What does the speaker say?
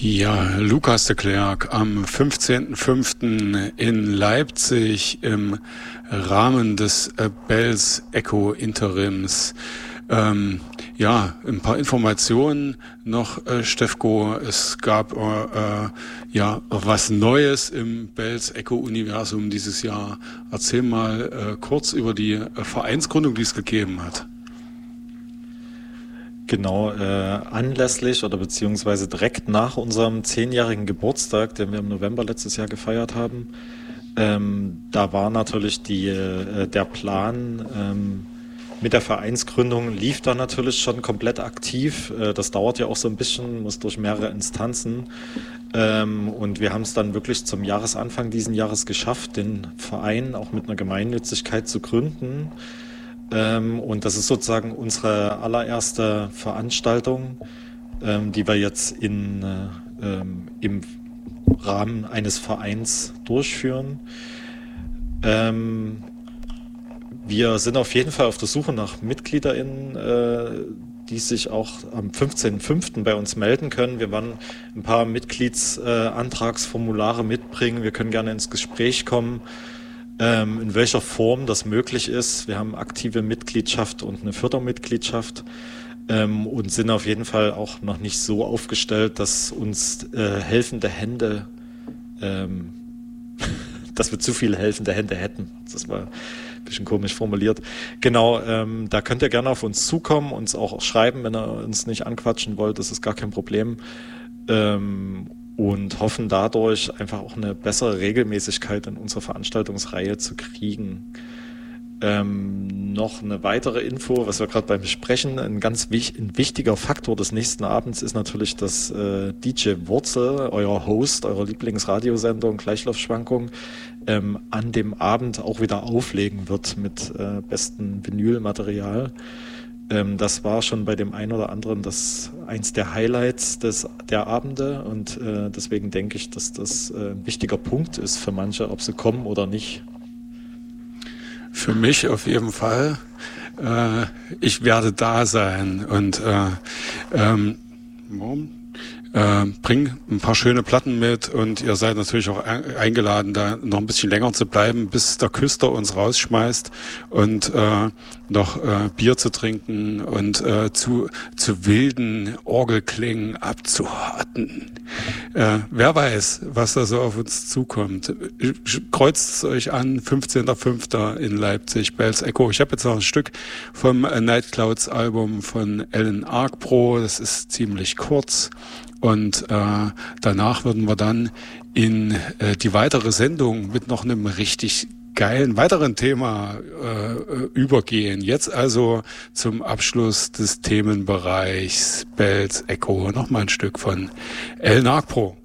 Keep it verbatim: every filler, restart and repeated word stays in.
Ja, Lukas de Klerk am fünfzehnten fünften in Leipzig im Rahmen des äh, Bells Echo Interims. Ähm, ja, ein paar Informationen noch, äh, Stefko. Es gab äh, äh, ja was Neues im Bells Echo Universum dieses Jahr. Erzähl mal äh, kurz über die äh, Vereinsgründung, die es gegeben hat. Genau, äh, anlässlich oder beziehungsweise direkt nach unserem zehnjährigen Geburtstag, den wir im November letztes Jahr gefeiert haben, ähm, da war natürlich die, äh, der Plan ähm, mit der Vereinsgründung, lief da natürlich schon komplett aktiv. Äh, das dauert ja auch so ein bisschen, muss durch mehrere Instanzen. Ähm, und wir haben es dann wirklich zum Jahresanfang diesen Jahres geschafft, den Verein auch mit einer Gemeinnützigkeit zu gründen. Ähm, und das ist sozusagen unsere allererste Veranstaltung, ähm, die wir jetzt in, äh, ähm, im Rahmen eines Vereins durchführen. Ähm, wir sind auf jeden Fall auf der Suche nach MitgliederInnen, äh, die sich auch am fünfzehnten fünften bei uns melden können. Wir werden ein paar Mitgliedsantragsformulare mitbringen. Wir können gerne ins Gespräch kommen, Ähm, in welcher Form das möglich ist. Wir haben aktive Mitgliedschaft und eine Fördermitgliedschaft ähm, und sind auf jeden Fall auch noch nicht so aufgestellt, dass uns äh, helfende Hände, ähm, dass wir zu viele helfende Hände hätten. Das war ein bisschen komisch formuliert. Genau, ähm, da könnt ihr gerne auf uns zukommen, uns auch schreiben, wenn ihr uns nicht anquatschen wollt, das ist gar kein Problem. Ähm, und hoffen dadurch einfach auch eine bessere Regelmäßigkeit in unserer Veranstaltungsreihe zu kriegen. Ähm, noch eine weitere Info, was wir gerade beim Besprechen, ein ganz wich- ein wichtiger Faktor des nächsten Abends ist natürlich, dass äh, D J Wurzel, euer Host, eurer Lieblingsradiosendung Gleichlaufschwankung, ähm, an dem Abend auch wieder auflegen wird mit äh, bestem Vinylmaterial. Ähm, das war schon bei dem einen oder anderen das eins der Highlights des, der Abende und äh, deswegen denke ich, dass das äh, ein wichtiger Punkt ist für manche, ob sie kommen oder nicht. Für mich auf jeden Fall. Äh, ich werde da sein und äh, ähm, äh, bring ein paar schöne Platten mit und ihr seid natürlich auch eingeladen, da noch ein bisschen länger zu bleiben, bis der Küster uns rausschmeißt und äh, noch äh, Bier zu trinken und äh, zu zu wilden Orgelklängen abzuharten. Äh, wer weiß, was da so auf uns zukommt. Kreuzt es euch an, fünfzehnten fünften in Leipzig, Bells Echo. Ich habe jetzt noch ein Stück vom äh, Night Clouds Album von Alan Arcbro, das ist ziemlich kurz. Und äh, danach würden wir dann in äh, die weitere Sendung mit noch einem richtig geilen weiteren Thema äh, übergehen. Jetzt also zum Abschluss des Themenbereichs Bells Echo nochmal ein Stück von El Nagpro.